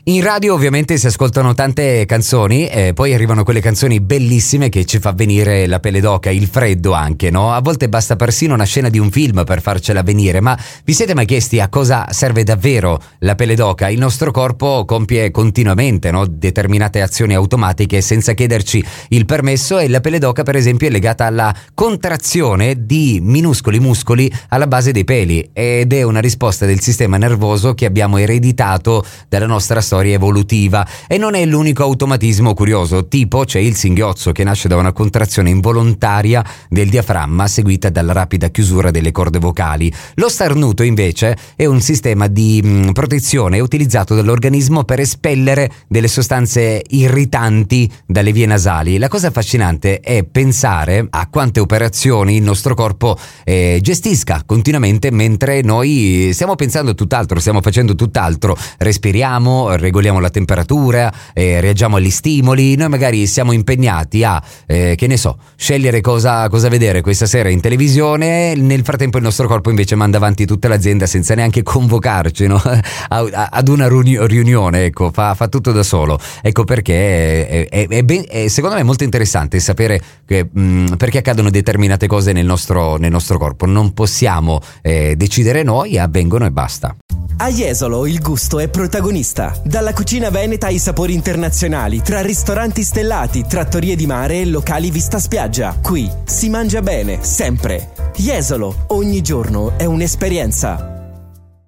In radio ovviamente si ascoltano tante canzoni, poi arrivano quelle canzoni bellissime che ci fa venire la pelle d'oca, il freddo anche, no? A volte basta persino una scena di un film per farcela venire, ma vi siete mai chiesti a cosa serve davvero la pelle d'oca? Il nostro corpo compie continuamente, no, determinate azioni automatiche senza chiederci il permesso, e la pelle d'oca per esempio è legata alla contrazione di minuscoli muscoli alla base dei peli, ed è una risposta del sistema nervoso che abbiamo ereditato dalla nostra storia evolutiva. E non è l'unico automatismo curioso, tipo c'è il singhiozzo che nasce da una contrazione involontaria del diaframma seguita dalla rapida chiusura delle corde vocali. Lo starnuto invece è un sistema di protezione utilizzato dall'organismo per espellere delle sostanze irritanti dalle vie nasali. La cosa affascinante è pensare a quante operazioni il nostro corpo gestisca continuamente mentre noi stiamo pensando tutt'altro, stiamo facendo tutt'altro, respiriamo, regoliamo la temperatura, reagiamo agli stimoli. Noi magari siamo impegnati a, che ne so, scegliere cosa vedere questa sera in televisione, nel frattempo il nostro corpo invece manda avanti tutta l'azienda senza neanche convocarci, no? ad una riunione, ecco, fa tutto da solo. Ecco perché è secondo me molto interessante sapere perché accadono determinate cose nel nostro corpo. Non possiamo decidere noi, avvengono e basta. A Jesolo il gusto è protagonista. Dalla cucina veneta ai sapori internazionali, tra ristoranti stellati, trattorie di mare e locali vista spiaggia. Qui si mangia bene, sempre. Jesolo, ogni giorno è un'esperienza.